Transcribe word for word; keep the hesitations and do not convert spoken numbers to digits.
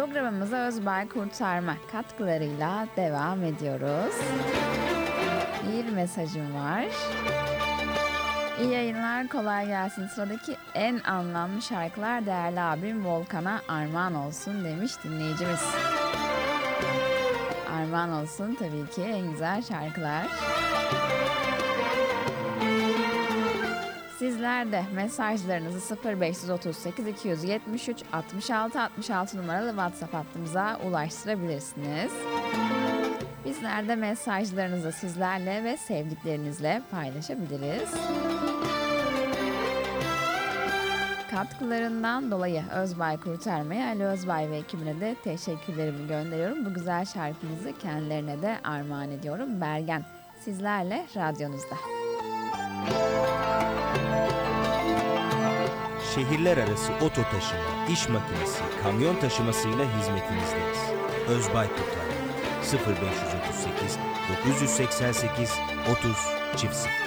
Programımıza Özbay Kurtarma katkılarıyla devam ediyoruz. Bir mesajım var. İyi yayınlar, kolay gelsin. Sıradaki en anlamlı şarkılar değerli abim Volkan'a armağan olsun demiş dinleyicimiz. Armağan olsun tabii ki en güzel şarkılar. Sizler de mesajlarınızı sıfır beş otuz sekiz iki yüz yetmiş üç altmış altı altmış altı numaralı WhatsApp hattımıza ulaştırabilirsiniz. Bizler de mesajlarınızı sizlerle ve sevdiklerinizle paylaşabiliriz. Katkılarından dolayı Özbay Kurtarma'ya, Ali Özbay ve ekibine de teşekkürlerimi gönderiyorum. Bu güzel şarkımızı kendilerine de armağan ediyorum. Bergen sizlerle radyonuzda. Şehirler arası oto taşıma, iş makinesi, kamyon taşımasıyla hizmetinizdeyiz. Özbay Kurtarma sıfır beş otuz sekiz dokuz seksen sekiz otuz sıfır sıfır